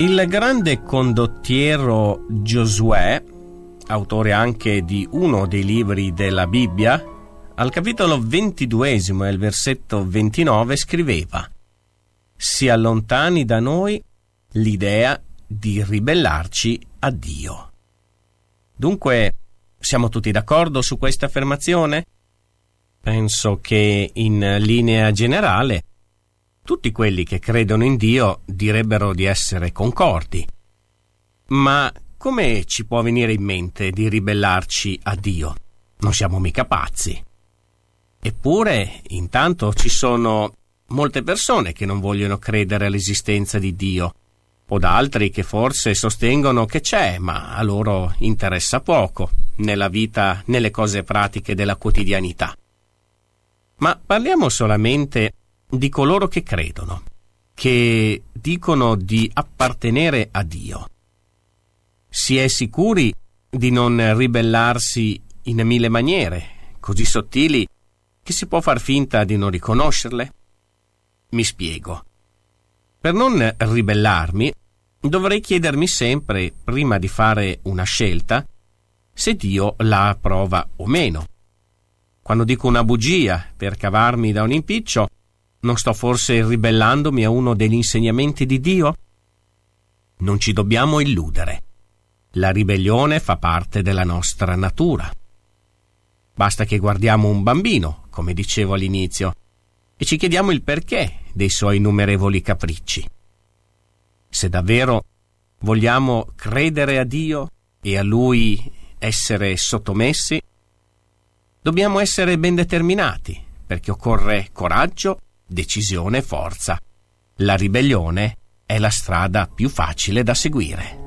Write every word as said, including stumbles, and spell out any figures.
Il grande condottiero Giosuè, autore anche di uno dei libri della Bibbia, al capitolo ventiduesimo e al versetto ventinove scriveva: si allontani da noi l'idea di ribellarci a Dio. Dunque, siamo tutti d'accordo su questa affermazione? Penso che in linea generale tutti quelli che credono in Dio direbbero di essere concordi. Ma come ci può venire in mente di ribellarci a Dio? Non siamo mica pazzi. Eppure, intanto ci sono molte persone che non vogliono credere all'esistenza di Dio, o da altri che forse sostengono che c'è, ma a loro interessa poco nella vita, nelle cose pratiche della quotidianità. Ma parliamo solamente di coloro che credono, che dicono di appartenere a Dio. Si è sicuri di non ribellarsi in mille maniere, così sottili che si può far finta di non riconoscerle? Mi spiego. Per non ribellarmi, dovrei chiedermi sempre, prima di fare una scelta, se Dio la approva o meno. Quando dico una bugia per cavarmi da un impiccio, non sto forse ribellandomi a uno degli insegnamenti di Dio? Non ci dobbiamo illudere. La ribellione fa parte della nostra natura. Basta che guardiamo un bambino, come dicevo all'inizio, e ci chiediamo il perché dei suoi innumerevoli capricci. Se davvero vogliamo credere a Dio e a Lui essere sottomessi, dobbiamo essere ben determinati, perché occorre coraggio, decisione e forza. La ribellione è la strada più facile da seguire.